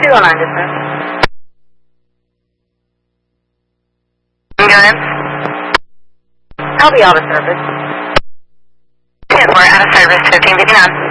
209 dispatch. Ambulance. I'll be out of service. 10-4, out of service, 1559.